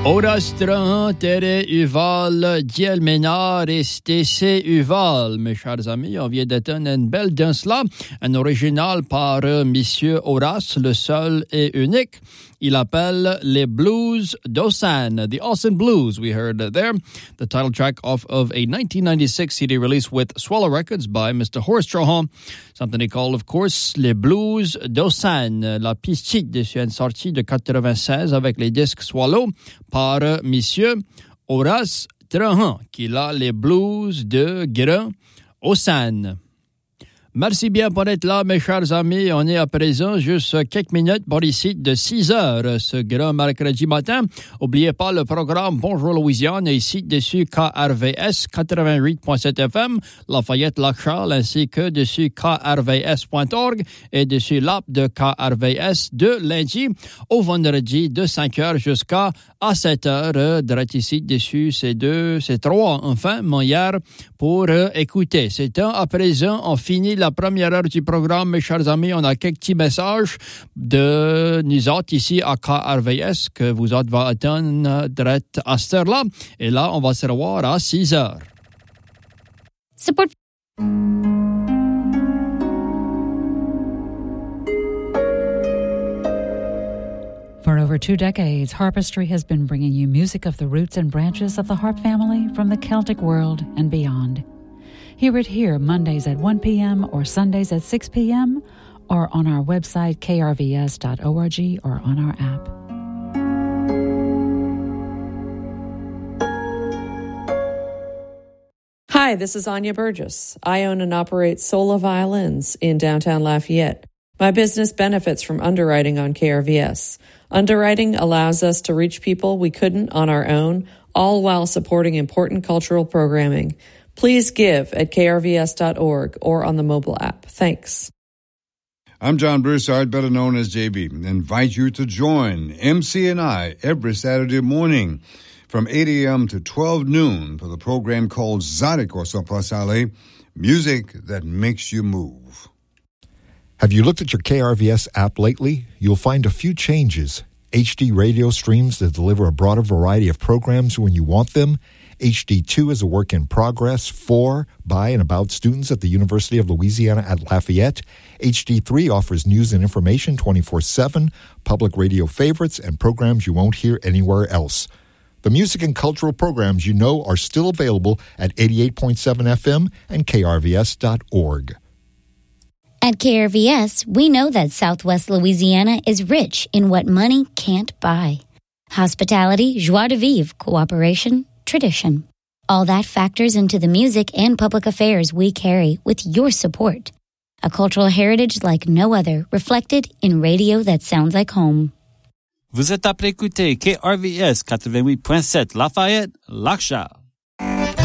Horace Trahan, Tere Uval, Diel Ménard et Stacey Uval. Mes chers amis, on vient d'atteindre une belle danse là, un original par Monsieur Horace, le seul et unique. Il appelle les Blues d'Osan, the Austin Blues we heard there. The title track off of a 1996 CD release with Swallow Records by Mr. Horace Trahan. Something he called, of course, les Blues d'Osan. La piste dessus une sortie de 96 avec les disques Swallow par Monsieur Horace Trahan, qui a les Blues de Grand Osan. Merci bien pour être là, mes chers amis. On est à présent juste quelques minutes pour ici de 6 heures ce grand mercredi matin. N'oubliez pas le programme Bonjour Louisiane ici dessus KRVS 88.7 FM, Lafayette-Lac-Charles, ainsi que dessus krvs.org et dessus l'app de KRVS de lundi au vendredi de 5 heures jusqu'à 7 heures. Direct ici dessus ces trois, enfin, mon hier pour écouter. C'est temps à présent, on finit la première heure du programme, mes chers amis. On a quelques petits messages de nous autres ici à KRVS que vous autres va attendre direct à cette heure-là. Et là, on va se revoir à 6 heures. Support. For over 2 decades, Harpistry has been bringing you music of the roots and branches of the harp family from the Celtic world and beyond. Hear it here Mondays at 1 p.m. or Sundays at 6 p.m. or on our website krvs.org or on our app. Hi, this is Anya Burgess. I own and operate Sola Violins in downtown Lafayette. My business benefits from underwriting on KRVS. Underwriting allows us to reach people we couldn't on our own, all while supporting important cultural programming. Please give at krvs.org or on the mobile app. Thanks. I'm John Broussard, better known as JB. Invite you to join MC and I every Saturday morning from 8 a.m. to 12 noon for the program called Zydeco Sopasale, music that makes you move. Have you looked at your KRVS app lately? You'll find a few changes. HD radio streams that deliver a broader variety of programs when you want them. HD2 is a work in progress for, by, and about students at the University of Louisiana at Lafayette. HD3 offers news and information 24/7, public radio favorites, and programs you won't hear anywhere else. The music and cultural programs you know are still available at 88.7 FM and krvs.org. At KRVS, we know that Southwest Louisiana is rich in what money can't buy. Hospitality, joie de vivre, cooperation, tradition. All that factors into the music and public affairs we carry with your support. A cultural heritage like no other, reflected in radio that sounds like home. Vous êtes appelé écouter KRVS 88.7 Lafayette, Lac-Charles.